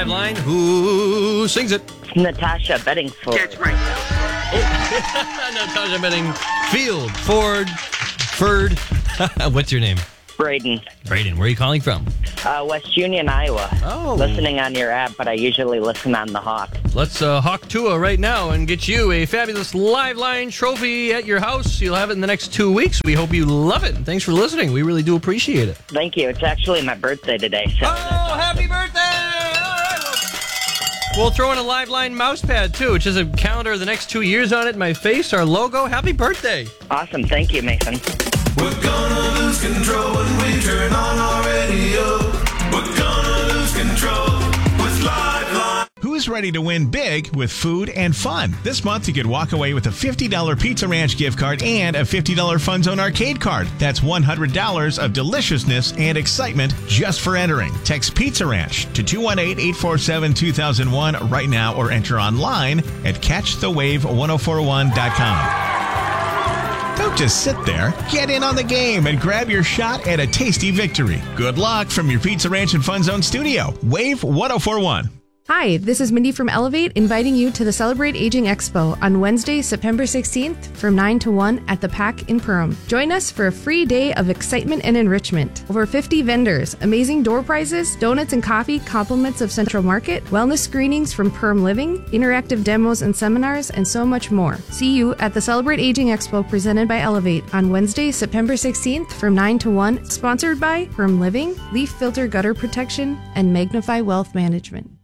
Line, who sings it? Natasha Bedingfield. That's right. Natasha Bedingfield. Ford. What's your name? Braden. Braden, where are you calling from? West Union, Iowa. Oh. Listening on your app, but I usually listen on the Hawk. Let's Hawk Tua right now and get you a fabulous Live Line trophy at your house. You'll have it in the next 2 weeks. We hope you love it. Thanks for listening. We really do appreciate it. Thank you. It's actually my birthday today. So happy birthday! All right, we'll throw in a Live Line mouse pad, too, which is a calendar of the next 2 years on it. My face, our logo. Happy birthday. Awesome. Thank you, Mason. We're gonna lose control when we turn on our radio. We're gonna lose control with Live Line. Who's ready to win big with food and fun? This month, you could walk away with a $50 Pizza Ranch gift card and a $50 Fun Zone arcade card. That's $100 of deliciousness and excitement just for entering. Text Pizza Ranch to 218-847-2001 right now or enter online at catchthewave1041.com. Don't just sit there. Get in on the game and grab your shot at a tasty victory. Good luck from your Pizza Ranch and Fun Zone studio. Wave 1041. Hi, this is Mindy from Elevate, inviting you to the Celebrate Aging Expo on Wednesday, September 16th from 9 to 1 at the PAC in Perham. Join us for a free day of excitement and enrichment. Over 50 vendors, amazing door prizes, donuts and coffee, compliments of Central Market, wellness screenings from Perham Living, interactive demos and seminars, and so much more. See you at the Celebrate Aging Expo presented by Elevate on Wednesday, September 16th from 9 to 1, sponsored by Perham Living, Leaf Filter Gutter Protection, and Magnify Wealth Management.